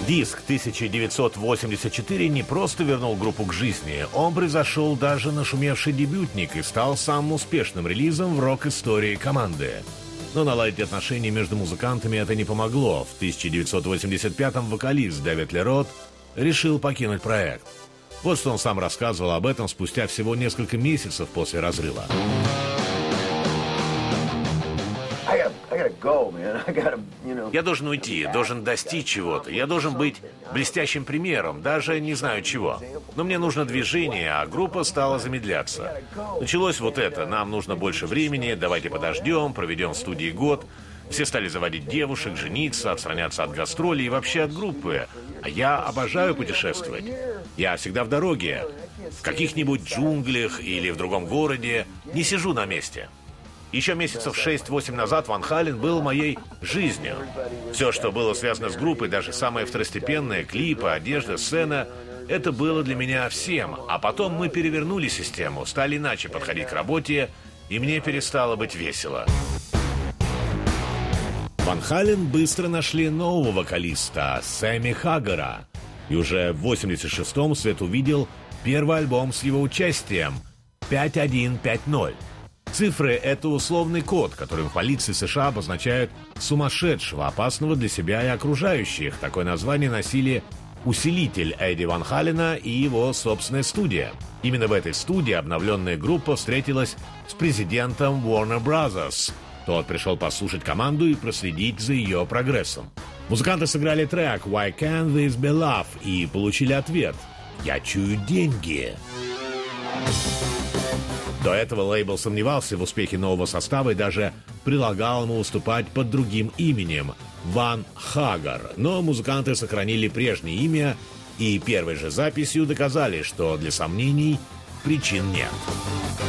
Диск 1984 не просто вернул группу к жизни, он превзошел даже нашумевший дебютник и стал самым успешным релизом в рок-истории команды. Но наладить отношения между музыкантами это не помогло. В 1985-м вокалист Дэвид Ли Рот решил покинуть проект. Вот что он сам рассказывал об этом спустя всего несколько месяцев после разрыва. Я должен уйти, должен достичь чего-то. Я должен быть блестящим примером, даже не знаю чего. Но мне нужно движение, а группа стала замедляться. Началось вот это. Нам нужно больше времени, давайте подождем, проведем в студии год. Все стали заводить девушек, жениться, отстраняться от гастролей и вообще от группы. А я обожаю путешествовать. Я всегда в дороге. В каких-нибудь джунглях или в другом городе. Не сижу на месте. Еще месяцев 6-8 назад Ван Хален был моей жизнью. Все, что было связано с группой, даже самые второстепенные, клипы, одежда, сцена, это было для меня всем. А потом мы перевернули систему, стали иначе подходить к работе, и мне перестало быть весело. Ван Хален быстро нашли нового вокалиста, Сэмми Хаггара. И уже в 86-м свет увидел первый альбом с его участием «5150». Цифры — это условный код, которым в полиции США обозначают сумасшедшего, опасного для себя и окружающих. Такое название носили усилитель Эдди Ван Халена и его собственная студия. Именно в этой студии обновленная группа встретилась с президентом Warner Brothers. Тот пришел послушать команду и проследить за ее прогрессом. Музыканты сыграли трек «Why Can't This Be Love» и получили ответ «Я чую деньги». До этого лейбл сомневался в успехе нового состава и даже предлагал ему выступать под другим именем – Ван Хаггар. Но музыканты сохранили прежнее имя и первой же записью доказали, что для сомнений причин нет.